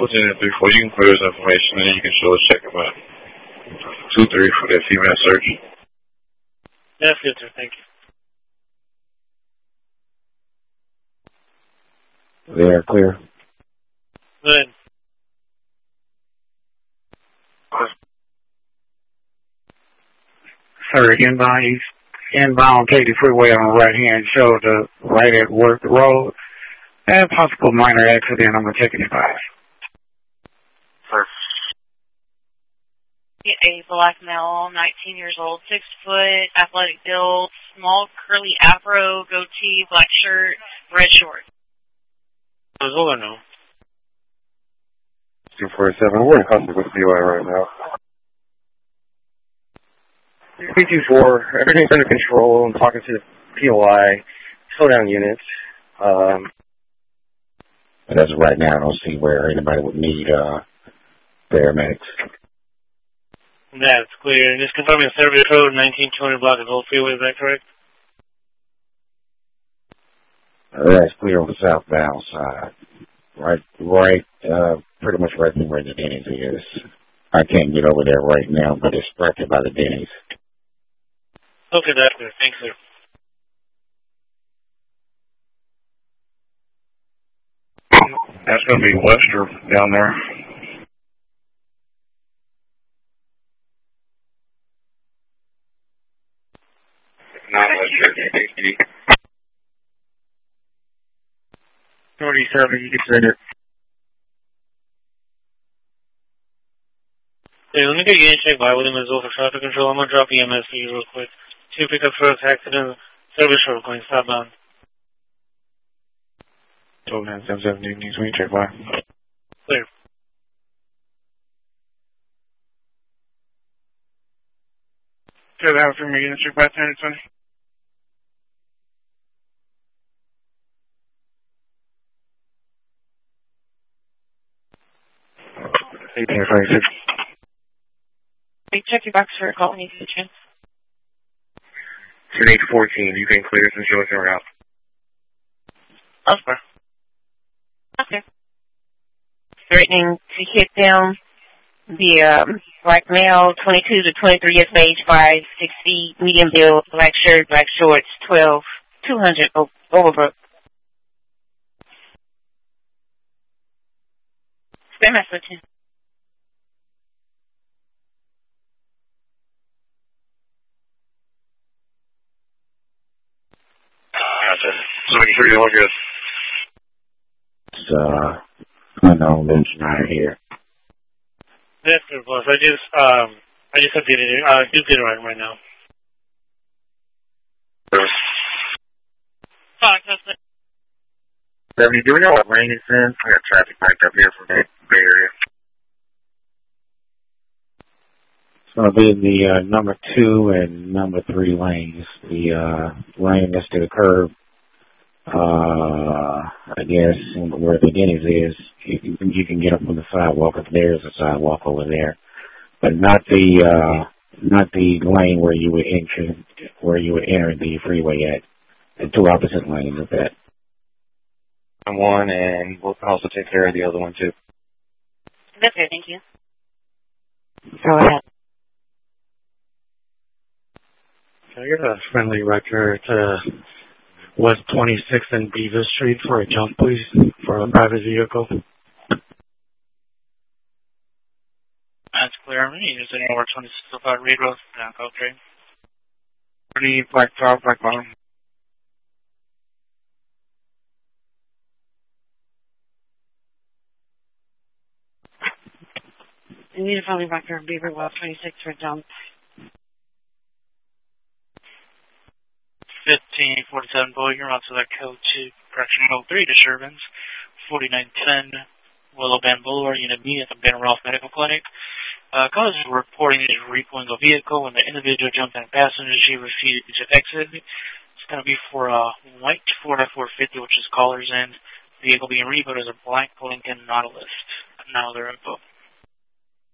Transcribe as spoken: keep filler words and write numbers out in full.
Lieutenant three four, you can clear this information and you can show us check about two three for that female search. That's good, sir. Thank you. They are clear. Good. Sir, inbound, inbound Katy Freeway on the right hand shoulder, right at Worth Road. And possible minor accident. I'm going to take it by. Sir. A black male, nineteen years old, six foot, athletic build, small curly afro, goatee, black shirt, red shorts. Hold on now. two forty-seven, we're in contact with P O I right now. P two four, everything's under control. I'm talking to the P O I, slow down units. Um, but as of right now, I don't see where anybody would need uh, paramedics. That's clear. Just confirming service code nineteen twenty block of Old Freeway, is that correct? Uh, that's clear on the southbound side. Right, right, uh, pretty much right where the Denny's is. I can't get over there right now, but it's right there by the Denny's. Okay, that's good. Thanks, sir. That's going to be Wester down there. Not Wester, sixty. forty-seven, you can send it. Hey, let me get you in check by William Missoula for traffic control. I'm going to drop E M S for you real quick. Two pickup trucks, accident, service road going southbound. twelve nine seven seven, needs me check by. Clear. Good afternoon, me, check by ten twenty. eighteen twenty-six. Hey, check your box for a call when you get a chance. ten eight fourteen, you can clear since you're looking around. Okay. Okay. Threatening to hit them. The um, black male, twenty-two to twenty-three years of age, five, six feet, medium build, black shirt, black shorts, twelve, two hundred Overbrook. Stand by, Switching. Gotcha. So making sure you're all good. It's, uh, unknown mention right here. That's good, boss. I just, um, I just updated it. Uh, do get it right right now. Fox, that's it. Seventy, do we know what lane it's in? I got traffic backed up here from the Bay Area. It's going to be in the uh, number two and number three lanes. The uh, lane next to the curb, uh, I guess, where the Denny's is, you can, you can get up on the sidewalk. If there's a sidewalk over there, but not the uh, not the lane where you would enter where you would enter the freeway at. The two opposite lanes of that. One, and we'll also take care of the other one too. That's it. Thank you. Go ahead. Can I get a friendly record to West twenty-sixth and Beaver Street for a jump, please, for a private vehicle? That's clear. I'm going to use it over twenty-six oh five Reed Road. Down, go trade. Any black top, black bottom? You need to follow me back here in Beaver, West twenty-six for a jump. fifteen forty-seven Boy, you're on to that code two, correction code three to Shervins, forty-nine ten Willow Bend Boulevard, Unit B at the Ben Rolfe Medical Clinic. Uh, cause is reporting is repoing a vehicle when the individual jumped on a passenger. She refused to exit. It's going to be for a white Ford F four fifty, which is Caller's End. Vehicle being repoed as a black Lincoln Nautilus. Now their info.